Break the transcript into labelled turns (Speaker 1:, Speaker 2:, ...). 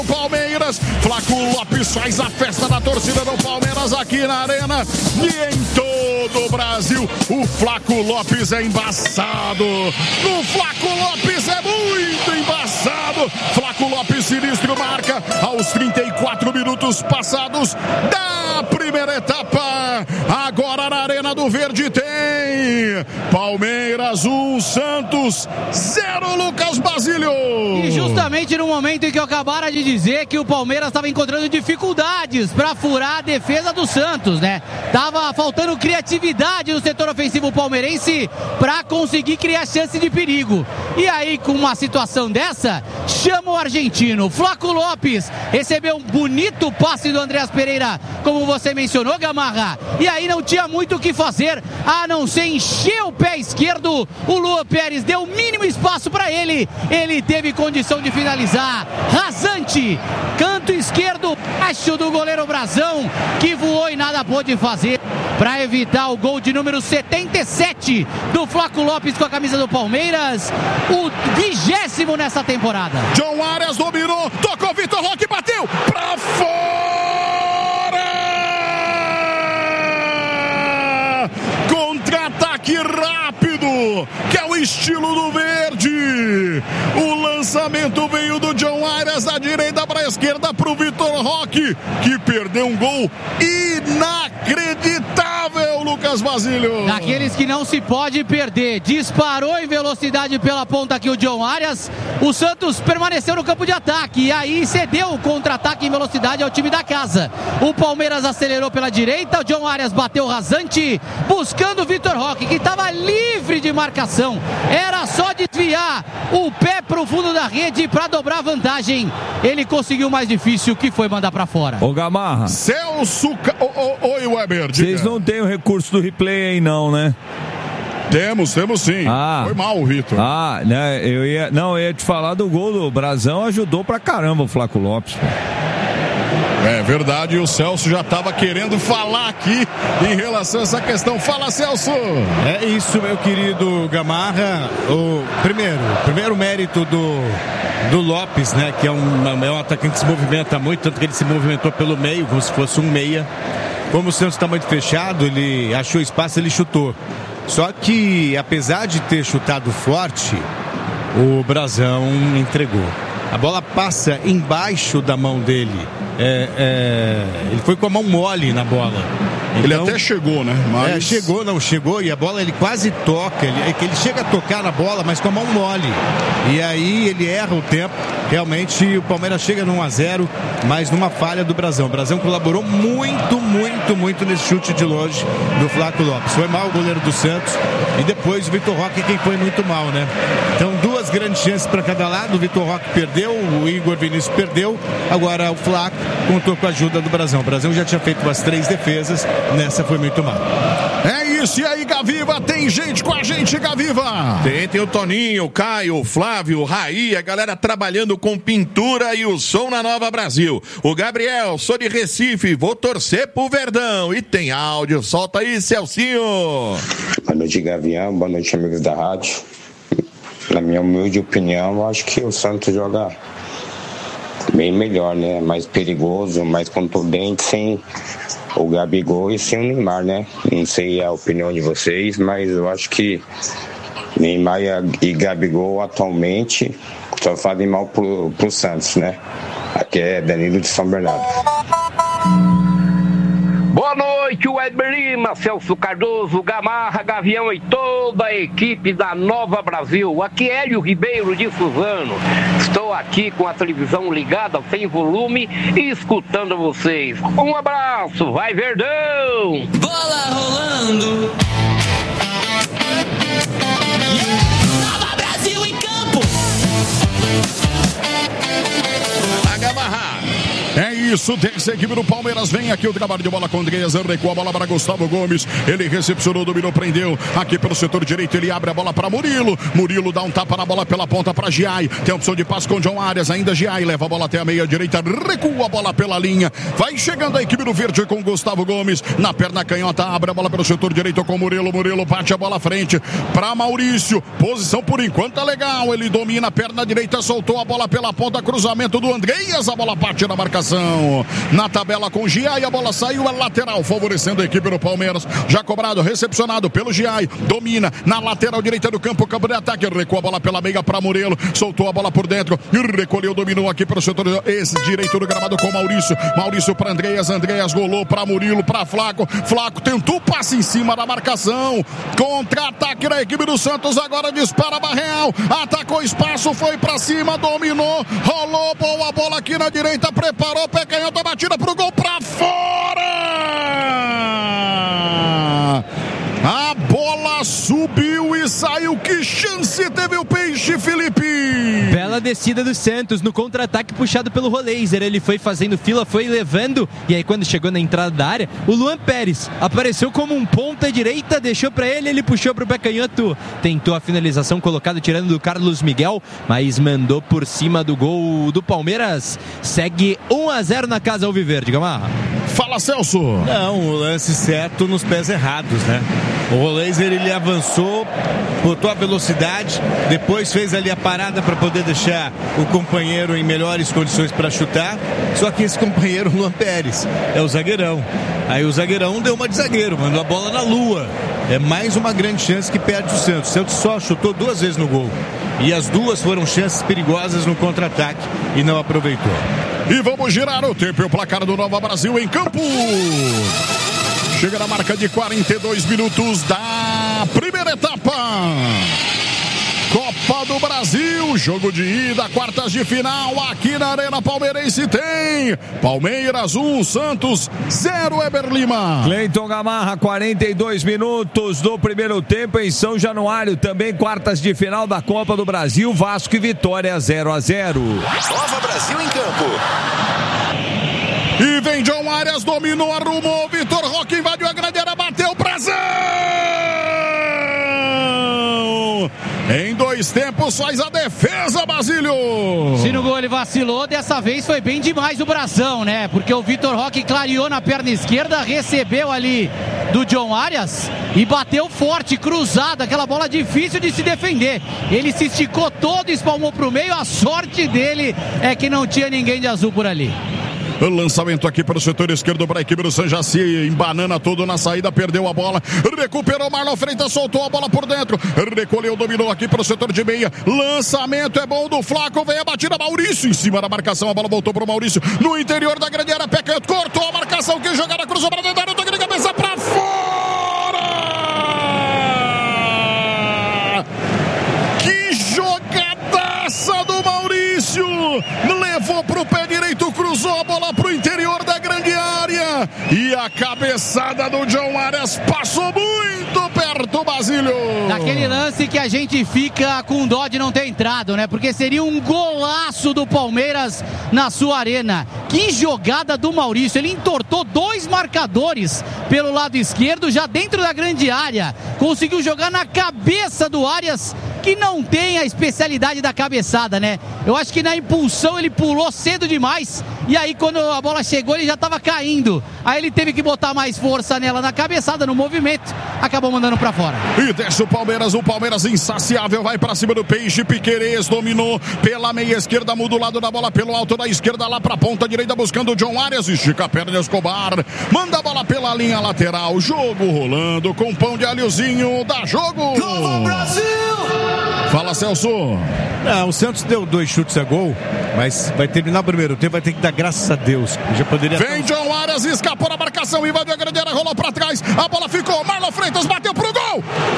Speaker 1: Palmeiras, Flaco Lopes faz a festa da torcida do Palmeiras aqui na Arena e em todo o Brasil. O Flaco Lopes é embaçado. O Flaco Lopes é muito embaçado. Flaco Lopes sinistro marca aos 34 minutos passados da primeira etapa. Agora na Arena do Verde tem Palmeiras 1, Santos 0, Lucas Basílio.
Speaker 2: E justamente no momento em que eu acabara de dizer que o Palmeiras estava encontrando dificuldades para furar a defesa do Santos, né? Tava faltando criatividade no setor ofensivo palmeirense para conseguir criar chance de perigo. E aí, com uma situação dessa, chama o argentino. Flaco Lopes recebeu um bonito passe do Andreas Pereira, como você mencionou, Gamarra. E aí não tinha muito o que fazer, a não ser encher o pé esquerdo. O Luan Pérez deu o mínimo espaço para ele. Ele teve condição de finalizar. Rasante, canto esquerdo, baixo do goleiro Brazão, que voou e nada pôde fazer para evitar o gol de número 77 do Flaco Lopes com a camisa do Palmeiras, o 20º nessa temporada.
Speaker 1: John Arias dominou, tocou Vitor Roque, bateu pra fora! Contra-ataque rápido, que é o estilo do Verde. O lançamento veio do John Arias da direita para a esquerda para o Vitor Roque, que perdeu um gol inacreditável, Lucas Basílio.
Speaker 2: Daqueles que não se pode perder. Disparou em velocidade pela ponta aqui o John Arias. O Santos permaneceu no campo de ataque e aí cedeu o contra-ataque em velocidade ao time da casa. O Palmeiras acelerou pela direita, o John Arias bateu rasante, buscando o Vitor Roque, que estava livre de marcação. Era só desviar o pé pro fundo da rede para dobrar a vantagem. Ele conseguiu o mais difícil, que foi mandar para fora.
Speaker 3: Ô Gamarra,
Speaker 1: Celso... Oi, Weber.
Speaker 3: Vocês não têm o recurso do replay aí não, né?
Speaker 1: Temos sim. Foi mal, Vitor.
Speaker 3: Né, eu ia te falar do gol do Brazão, ajudou pra caramba o Flaco Lopes.
Speaker 1: É verdade, o Celso já estava querendo falar aqui em relação a essa questão. Fala, Celso!
Speaker 4: É isso, meu querido Gamarra. O primeiro mérito do Lopes, né, que é um atacante que se movimenta muito, tanto que ele se movimentou pelo meio, como se fosse um meia. Como o Santos está muito fechado, ele achou espaço, ele chutou. Só que, apesar de ter chutado forte, o Brazão entregou. A bola passa embaixo da mão dele. Ele foi com a mão mole na bola. Então,
Speaker 1: ele até chegou, né? Mas...
Speaker 4: chegou e a bola ele quase toca. Ele chega a tocar na bola, mas com a mão mole. E aí ele erra o tempo. Realmente o Palmeiras chega no 1-0, mas numa falha do Brazão. O Brazão colaborou muito nesse chute de longe do Flaco Lopes. Foi mal o goleiro do Santos. E depois o Vitor Roque quem foi muito mal, né? Então duas grandes chances para cada lado. O Vitor Roque perdeu, o Igor Vinícius perdeu. Agora o Flaco contou com a ajuda do Brazão. O Brazão já tinha feito umas 3 defesas. Nessa foi muito mal.
Speaker 1: É isso, e aí, Gaviva? Tem gente com a gente, Gaviva?
Speaker 5: Tem o Toninho, o Caio, o Flávio, o Raí, a galera trabalhando com pintura e o som na Nova Brasil. O Gabriel, sou de Recife, vou torcer pro Verdão. E tem áudio, solta aí, Celcinho.
Speaker 6: Boa noite, Gavião, boa noite, amigos da rádio. Na minha humilde opinião, eu acho que o Santos joga bem melhor, né? Mais perigoso, mais contundente, sem o Gabigol e sem o Neymar, né? Não sei a opinião de vocês, mas eu acho que Neymar e Gabigol atualmente só fazem mal pro Santos, né? Aqui é Danilo de São Bernardo.
Speaker 7: Boa noite, Weber Lima, Celso Cardoso, Gamarra, Gavião e toda a equipe da Nova Brasil. Aqui é Hélio Ribeiro de Suzano. Estou aqui com a televisão ligada sem volume e escutando vocês. Um abraço, vai Verdão!
Speaker 8: Bola rolando! Nova Brasil em campo!
Speaker 1: Gamarra. É Maurício, desce a equipe do Palmeiras, vem aqui o trabalho de bola com Andreas, recua a bola para Gustavo Gomes, ele recepcionou, dominou, prendeu, aqui pelo setor direito, ele abre a bola para Murilo dá um tapa na bola pela ponta para Giai, tem a opção de passe com John Arias, ainda Giai, leva a bola até a meia direita, recua a bola pela linha, vai chegando a equipe do Verde com Gustavo Gomes, na perna canhota, abre a bola pelo setor direito com Murilo bate a bola à frente para Maurício, posição por enquanto tá legal, ele domina a perna direita, soltou a bola pela ponta, cruzamento do Andreas, a bola parte na marcação, na tabela com Giai, a bola saiu, é lateral, favorecendo a equipe do Palmeiras, já cobrado, recepcionado pelo Giai, domina na lateral direita do campo de ataque, recua a bola pela meia para Murilo, soltou a bola por dentro, recolheu, dominou aqui pelo setor direito do gramado com Maurício para Andreas rolou para Murilo, para Flaco tentou passe em cima da marcação, contra-ataque da equipe do Santos, agora dispara Barreal, atacou espaço, foi para cima, dominou, rolou, boa bola aqui na direita, preparou, pé canhota, batida pro gol, para fora! A bola subiu e saiu. Que chance teve o Peixe, Felipe?
Speaker 9: Bela descida do Santos no contra-ataque puxado pelo Roleiser. Ele foi fazendo fila, foi levando. E aí quando chegou na entrada da área, o Luan Pérez apareceu como um ponta direita, deixou pra ele puxou pro pé canhoto. Tentou a finalização colocada, tirando do Carlos Miguel, mas mandou por cima do gol do Palmeiras. Segue 1-0 na casa alviverde, Gamarra.
Speaker 1: Fala, Celso.
Speaker 4: Não, o lance certo nos pés errados, né? O Roleiser, ele avançou, botou a velocidade, depois fez ali a parada para poder deixar o companheiro em melhores condições para chutar, só que esse companheiro, o Luan Pérez, é o zagueirão. Aí o zagueirão deu uma de zagueiro, mandou a bola na lua. É mais uma grande chance que perde o Santos. O Santos só chutou 2 vezes no gol. E as 2 foram chances perigosas no contra-ataque e não aproveitou.
Speaker 1: E vamos girar o tempo e o placar do Nova Brasil em campo. Chega na marca de 42 minutos da primeira etapa. Copa do Brasil, jogo de ida, quartas de final, aqui na Arena Palmeirense tem Palmeiras 1, Santos 0, Eber Lima.
Speaker 3: Cleiton Gamarra, 42 minutos do primeiro tempo em São Januário, também quartas de final da Copa do Brasil, Vasco e Vitória 0-0.
Speaker 10: Nova Brasil em campo.
Speaker 1: E vem John Arias, dominou, arrumou, Vitor Roque invadiu a grande área, bateu, Brasil! Em 2 tempos faz a defesa, Basílio.
Speaker 2: Se no gol ele vacilou, dessa vez foi bem demais o Brasão, né? Porque o Vitor Roque clareou na perna esquerda, recebeu ali do John Arias e bateu forte, cruzado, aquela bola difícil de se defender. Ele se esticou todo, espalmou pro meio, a sorte dele é que não tinha ninguém de azul por ali.
Speaker 1: O lançamento aqui para o setor esquerdo para a equipe do San Jaci, embanana todo na saída, perdeu a bola, recuperou Marlon Freitas, soltou a bola por dentro, recolheu, dominou aqui para o setor de meia, lançamento é bom do Flaco, vem a batida, Maurício em cima da marcação, a bola voltou para o Maurício, no interior da grande área, pé canhoto, cortou a marcação, que jogada, cruzou para dentro da área, toque de cabeça para fora! Que jogadaça do Maurício, levou para o pé direito, cruzou a bola para o interior da grande área e a cabeçada do John Arias passou muito perto, Basílio.
Speaker 2: Daquele lance que a gente fica com dó de não ter entrado, né? Porque seria um golaço do Palmeiras na sua arena. Que jogada do Maurício, ele entortou 2 marcadores pelo lado esquerdo, já dentro da grande área, conseguiu jogar na cabeça do Arias, que não tem a especialidade da cabeçada, né? Eu acho que na impulsão ele pulou cedo demais e aí quando a bola chegou ele já estava caindo. Aí ele teve que botar mais força nela na cabeçada, no movimento, acabou mandando pra fora.
Speaker 1: E desce o Palmeiras insaciável, vai pra cima do Peixe, Piquerez dominou pela meia esquerda, muda o lado da bola pelo alto da esquerda, lá pra ponta direita, buscando o John Arias, estica a perna de Escobar, manda a bola pela linha lateral, jogo rolando com pão de alhozinho, dá jogo!
Speaker 10: Nova Brasil!
Speaker 1: Fala, Celso.
Speaker 4: Não, o Santos deu 2 chutes a gol, mas vai terminar o primeiro tempo, vai ter que dar graças a Deus. Já poderia.
Speaker 1: Vem John Arias, escapou na marcação, invadiu a grande área, rolou pra trás, a bola ficou, Marlon Freitas bateu pro gol!